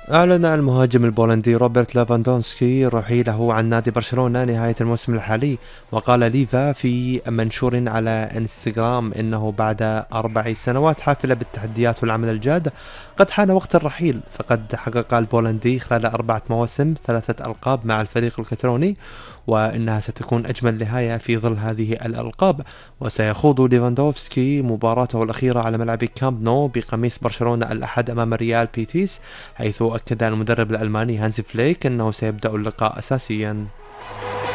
أعلن المهاجم البولندي روبرت ليفاندوفسكي رحيله عن نادي برشلونة نهاية الموسم الحالي. وقال ليفا في منشور على انستغرام إنه بعد 4 سنوات حافلة بالتحديات والعمل الجاد قد حان وقت الرحيل. فقد حقق البولندي خلال 4 مواسم 3 ألقاب مع الفريق الكتروني، وإنها ستكون أجمل نهاية في ظل هذه الألقاب. وسيخوض ليفاندوفسكي مباراته الأخيرة على ملعب كامب نو بقميص برشلونة الأحد أمام ريال بيتيس، حيث أكد المدرب الألماني هانز فليك أنه سيبدأ اللقاء أساسيا.